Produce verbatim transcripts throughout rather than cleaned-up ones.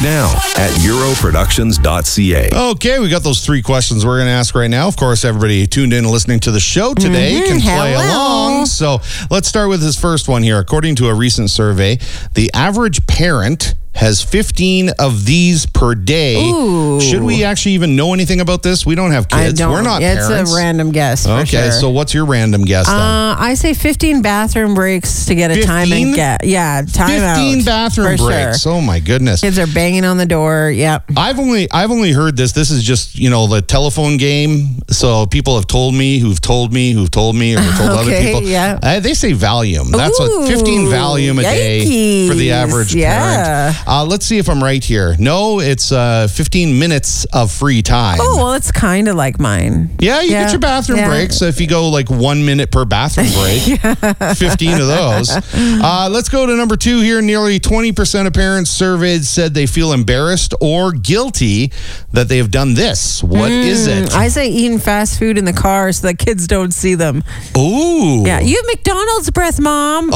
Now at euro productions dot c a. Okay, we got those three questions we're going to ask right now. Of course, everybody tuned in and listening to the show today Mm-hmm. can play Hello. along. So let's start with this first one here. According to a recent survey, the average parent has fifteen of these per day. Ooh. Should we actually even know anything about this? We don't have kids. I don't. We're not It's parents. a random guess. For okay, sure. so what's your random guess then? Uh, I say fifteen bathroom breaks to get a time fifteen? and get. Yeah, time out. fifteen bathroom for breaks. Sure. Oh my goodness. Kids are banging on the door. Yep. I've only I've only heard this. This is just, you know, the telephone game. So people have told me, who've told me, who've told me, or told other Okay, people. yeah. Uh, they say Valium. That's Ooh, what fifteen Valium a day for the yikes, average yeah. parent. Uh, let's see if I'm right here. No, it's uh, fifteen minutes of free time. Oh, well, it's kind of like mine. Yeah, you Yeah, get your bathroom yeah. breaks. So if you go like one minute per bathroom break, fifteen of those. Uh, let's go to number two here. Nearly twenty percent of parents surveyed said they feel embarrassed or guilty that they have done this. What is it? I say eating fast food in the car so that kids don't see them. Ooh. Yeah, you have McDonald's breath, Mom.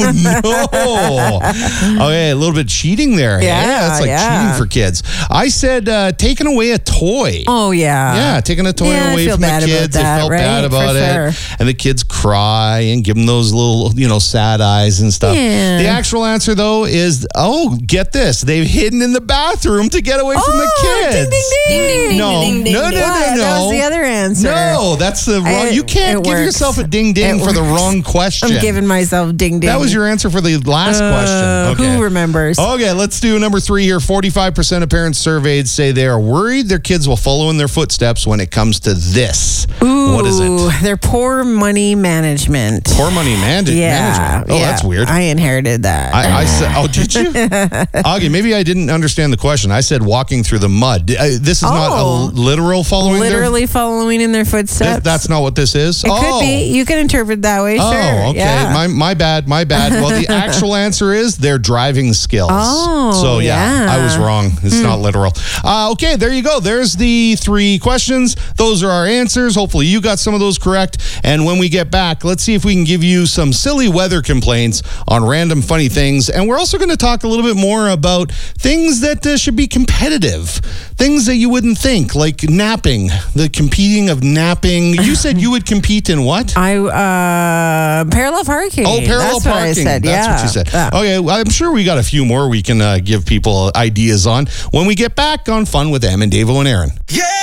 Oh, no. Okay, a little bit cheating there. Yeah, hey? That's like yeah. cheating for kids. I said uh, taking away a toy. Oh, yeah. Yeah, taking a toy Yeah, I away feel from the bad about kids. They that, felt right? bad about For it. sure. And the kids cry and give them those little, you know, sad eyes and stuff. Yeah. The actual answer, though, is, oh, get this. They've hidden in the bathroom to get away from the Oh, kids. ding, ding, ding. ding, No, ding, ding, no, no, ding. no, What? no. That was the other answer. No, that's the wrong. I- you can't it give works. yourself a ding ding It for the works. wrong question. I'm giving myself ding ding. That was your answer for the last Uh, question. Okay. Who remembers? Okay, let's do number three here. forty-five percent of parents surveyed say they are worried their kids will follow in their footsteps when it comes to this. Ooh, What is it? They're poor money management. Poor money man- yeah, management. Oh, yeah. that's weird. I inherited that. I, I said, oh, did you? Augie, maybe I didn't understand the question. I said walking through the mud. Uh, This is not a Oh. literal following their- Literally following in their Th- footsteps. that's not what this is. It oh. could be. You can interpret that way. Oh, sure. okay. Yeah. My my bad. My bad. Well, the actual answer is their driving skills. Oh, so yeah, yeah. I was wrong. It's not literal. Uh, okay, there you go. There's the three questions. Those are our answers. Hopefully, you got some of those correct. And when we get back, let's see if we can give you some silly weather complaints on random funny things. And we're also going to talk a little bit more about things that uh, should be competitive, things that you wouldn't think, like napping, the competing of napping. You said you would compete in what? I uh parallel parking. Oh, parallel That's parking. What I said. That's yeah. what you said. Yeah. Okay, well, I'm sure we got a few more we can uh, give people ideas on when we get back on Fun with Em and Davo and Aaron. Yeah!